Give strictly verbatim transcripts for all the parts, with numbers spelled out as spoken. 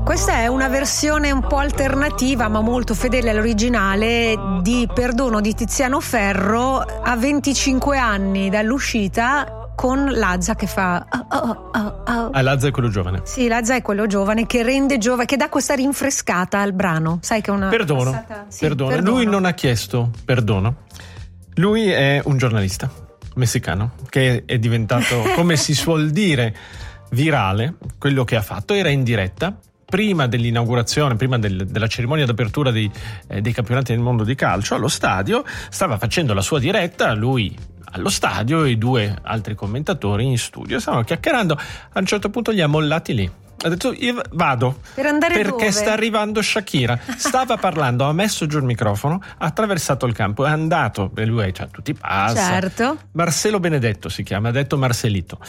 Questa è una versione un po' alternativa ma molto fedele all'originale di Perdono di Tiziano Ferro a venticinque anni dall'uscita, con Lazza che fa oh, oh, oh, oh. Ah, Lazza è quello giovane. Sì, Lazza è quello giovane che rende giovane, che dà questa rinfrescata al brano. Sai che è una Perdono, passata... sì, perdono. perdono. Lui non ha chiesto perdono. Lui è un giornalista messicano che è diventato, come si suol dire, virale. Quello che ha fatto era in diretta prima dell'inaugurazione, prima del, della cerimonia d'apertura dei, eh, dei campionati del mondo di calcio allo stadio. Stava facendo la sua diretta, lui allo stadio e i due altri commentatori in studio stavano chiacchierando. A un certo punto li ha mollati lì. Ha detto io vado per andare perché dove? Sta arrivando Shakira. Stava parlando, ha messo giù il microfono, ha attraversato il campo, è andato e lui cioè, tutti passa. Certo. Marcelo Benedetto si chiama, ha detto Marcelito.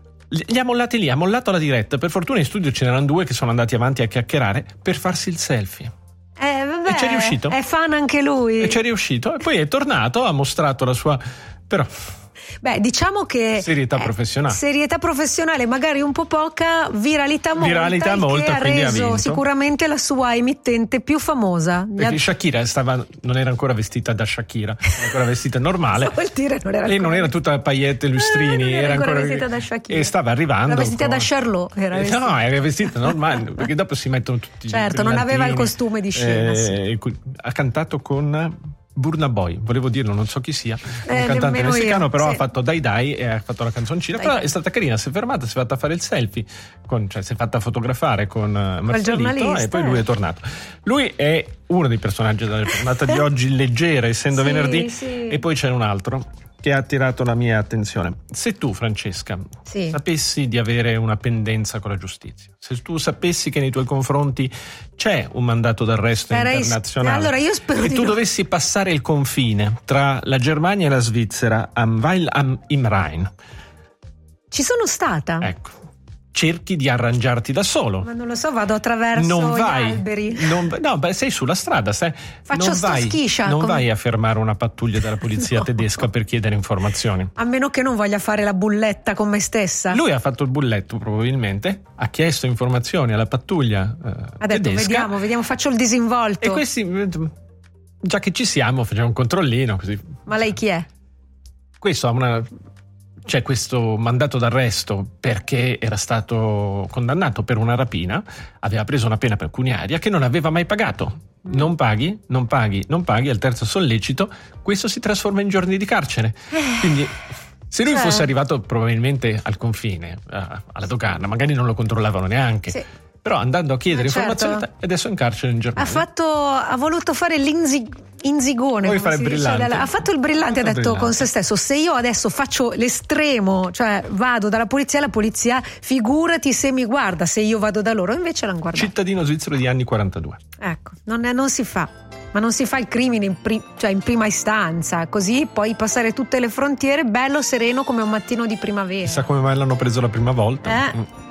Li ha mollati lì, ha mollato la diretta. Per fortuna in studio ce n'erano due che sono andati avanti a chiacchierare per farsi il selfie. Eh, vabbè, e c'è riuscito. È fan anche lui. E c'è riuscito. E poi è tornato, ha mostrato la sua... Però... Beh, diciamo che serietà eh, professionale. Serietà professionale, magari un po' poca, viralità molta. Viralità molta, che ha quindi ha reso vinto. Sicuramente la sua emittente più famosa. Perché Shakira stava, non era ancora vestita da Shakira, era ancora vestita normale. Vuol dire non era e non era tutta paillette e lustrini, eh, non era, era ancora ancora vestita da Shakira. E stava arrivando. Era vestita con... da Charlot. Era eh, vestita. No, era vestita normale, perché dopo si mettono tutti. Certo, non aveva il costume di scena. Eh, sì. Ha cantato con Burna Boy, volevo dirlo, non so chi sia, un eh, cantante messicano, io, però sì. ha fatto Dai Dai e ha fatto la canzoncina, Dai però dai. È stata carina, si è fermata, si è fatta fare il selfie, con, cioè si è fatta fotografare con Marcelito e poi lui è tornato. Lui è uno dei personaggi della giornata di oggi, leggera, essendo sì, venerdì, sì. E poi c'è un altro che ha attirato la mia attenzione. Se tu, Francesca, sì. sapessi di avere una pendenza con la giustizia, se tu sapessi che nei tuoi confronti c'è un mandato d'arresto Sarei... internazionale, allora io spero e di tu no. dovessi passare il confine tra la Germania e la Svizzera am Weil am im Rhein, ci sono stata. ecco, cerchi di arrangiarti da solo. Ma non lo so, vado attraverso non vai, gli alberi. Non, no, beh, sei sulla strada, sai, Faccio non sto vai, schiscia, non come... vai a fermare una pattuglia della polizia No. tedesca per chiedere informazioni. A meno che non voglia fare la bulletta con me stessa. Lui ha fatto il bulletto probabilmente, ha chiesto informazioni alla pattuglia eh, ha detto tedesca. vediamo, vediamo, faccio il disinvolto. E questi, già che ci siamo, facciamo un controllino così. Ma lei chi è? Questo ha una... C'è questo mandato d'arresto perché era stato condannato per una rapina, aveva preso una pena pecuniaria che non aveva mai pagato. Non paghi, non paghi, non paghi, al terzo sollecito questo si trasforma in giorni di carcere. Quindi se lui cioè... fosse arrivato probabilmente al confine, alla dogana, magari non lo controllavano neanche. Sì. Però andando a chiedere Ma certo. informazioni e adesso è in carcere in Germania. Ha fatto, ha voluto fare l'inzigone. Vuoi fare il brillante? Ha fatto il brillante, ha detto brillante. con se stesso: se io adesso faccio l'estremo, cioè vado dalla polizia alla polizia, figurati se mi guarda, se io vado da loro. Invece l'hanno guardato. Cittadino svizzero di anni quarantadue. Ecco, non, è, non si fa. Ma non si fa il crimine in, pri- cioè in prima istanza, così puoi passare tutte le frontiere bello sereno come un mattino di primavera. Chissà come mai l'hanno preso la prima volta. Eh.